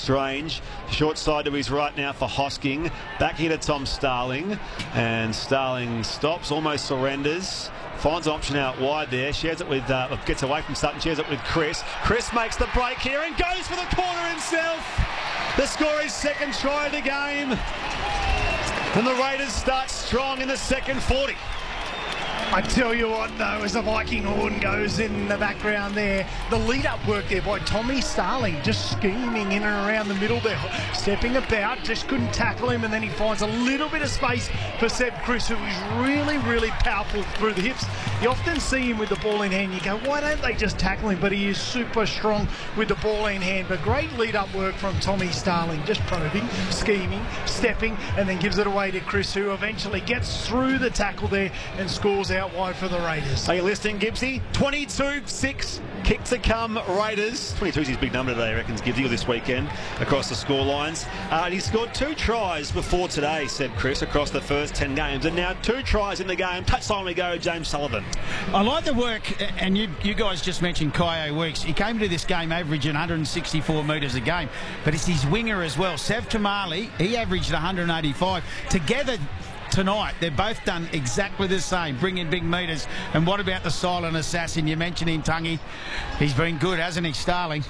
Strange. Short side to his right now for Hosking. Back here to Tom Starling. And Starling stops, almost surrenders. Finds option out wide there. Shares it with, gets away from Sutton, shares it with Chris. Chris makes the break here and goes for the corner himself. The score is second try of the game. And the Raiders start strong in the second 40. I tell you what, though, as the Viking horn goes in the background there, the lead-up work there by Tommy Starling, just scheming in and around the middle there, stepping about, just couldn't tackle him, and then he finds a little bit of space for Seb Chris, who is really, really powerful through the hips. You often see him with the ball in hand. You go, why don't they just tackle him? But he is super strong with the ball in hand. But great lead-up work from Tommy Starling, just probing, scheming, stepping, and then gives it away to Chris, who eventually gets through the tackle there and scores out wide for the Raiders. Are you listening, Gibbsy? 22-6, kick to come, Raiders. 22 is his big number today, reckons Gibbsy, this weekend across the score lines. And he scored 2 tries before today, said Chris, across the first 10 games. And now 2 tries in the game. Touchline we go, James Sullivan. I like the work, and you guys just mentioned Kyo Weeks. He came to this game averaging 164 metres a game, but it's his winger as well. Sev Tamali, he averaged 185. Together tonight, they've both done exactly the same, bringing big metres. And what about the silent assassin? You mentioned him, Tungy. He's been good, hasn't he, Starling?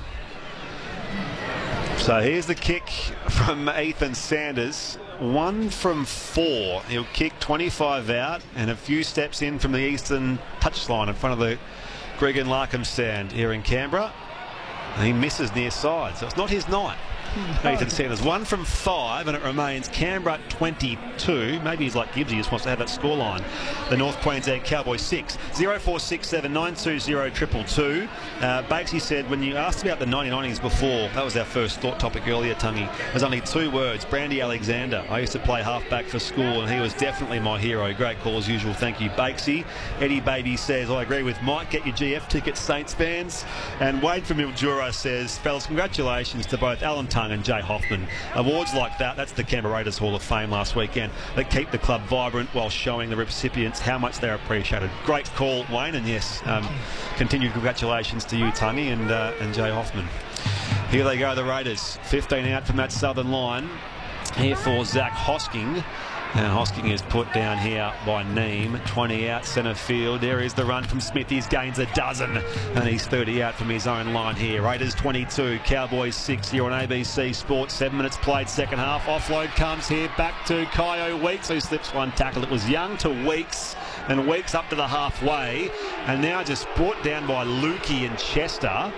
So here's the kick from Ethan Sanders. 1 from 4. He'll kick 25 out and a few steps in from the eastern touchline in front of the Greg and Larkham stand here in Canberra. And he misses near side, so it's not his night. No. Ethan Sanders 1 from 5, and it remains Canberra 22. Maybe he's like Gibbsy, just wants to have that scoreline. The North Queensland Cowboys 6. 0467 920 222. Bakesy said, when you asked about the 1990s before, that was our first thought topic earlier, Tungy. There's only 2 words, Brandy Alexander. I used to play halfback for school, and he was definitely my hero. Great call as usual. Thank you, Bakesy. Eddie Baby says, I agree with Mike. Get your GF tickets, Saints fans. And Wade from Mildura says, fellas, congratulations to both Alan Tongue and Jay Hoffman. Awards like that, that's the Canberra Raiders Hall of Fame last weekend, that keep the club vibrant while showing the recipients how much they're appreciated. Great call, Wayne, and yes, continued congratulations to you, Tungy, and Jay Hoffman. Here they go, the Raiders. 15 out from that southern line. Here for Zach Hosking. And Hosking is put down here by Neem. 20 out centre field. There is the run from Smith. He gains a dozen. And he's 30 out from his own line here. Raiders 22, Cowboys 6 here on ABC Sports. 7 minutes played second half. Offload comes here back to Kyo Weeks, who slips one tackle. It was Young to Weeks. And Weeks up to the halfway. And now just brought down by Lukey and Chester.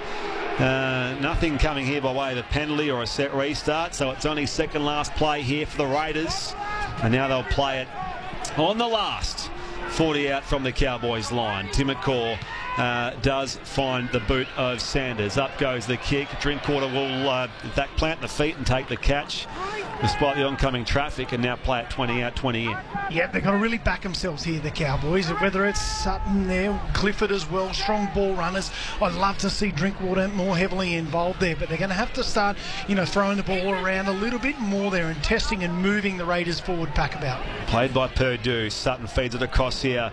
Nothing coming here by way of a penalty or a set restart. So it's only second last play here for the Raiders. And now they'll play it on the last 40 out from the Cowboys line. Tim McCaw does find the boot of Sanders. Up goes the kick. Drinkwater will in fact plant the feet and take the catch despite the oncoming traffic, and now play it 20 out, 20 in. Yeah, they've got to really back themselves here, the Cowboys, whether it's Sutton there, Clifford as well, strong ball runners. I'd love to see Drinkwater more heavily involved there, but they're going to have to start, throwing the ball around a little bit more there and testing and moving the Raiders forward pack about. Played by Purdue. Sutton feeds it across here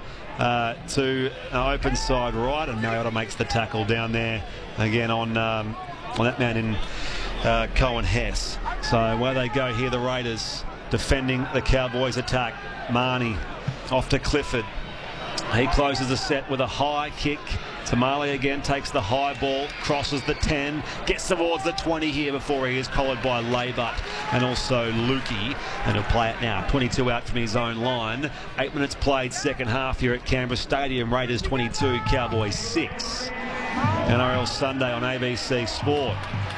to open side right, and Mariota makes the tackle down there again on that man in Cohen Hess. So where they go here, the Raiders defending the Cowboys attack. Marnie off to Clifford. He closes the set with a high kick. Tamale again takes the high ball, crosses the 10, gets towards the 20 here before he is collared by Laybutt and also Lukey, and he'll play it now. 22 out from his own line. 8 minutes played second half here at Canberra Stadium. Raiders 22, Cowboys 6. NRL Sunday on ABC Sport.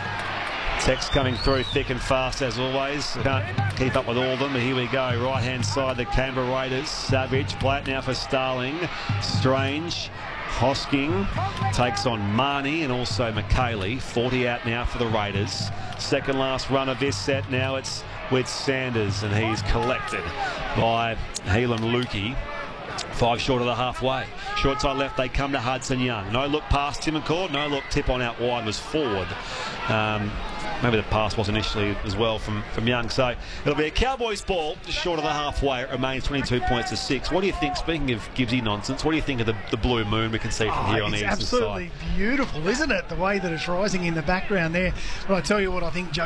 Text coming through thick and fast as always. Can't keep up with all of them, but here we go. Right hand side, the Canberra Raiders. Savage, play it now for Starling. Strange. Hosking takes on Marnie and also McKaylee. 40 out now for the Raiders. Second last run of this set now. It's with Sanders, and he's collected by Helam Lukey. 5 short of the halfway. Short side left, they come to Hudson Young. No look past Tim McCord. No look, tip on out wide was forward. Maybe the pass was initially as well from Young. So it'll be a Cowboys ball just short of the halfway. It remains 22 points to 6. What do you think, speaking of Gibbsy nonsense, what do you think of the blue moon we can see from here on the eastern side? It's absolutely beautiful, isn't it? The way that it's rising in the background there. But I tell you what, I think Joe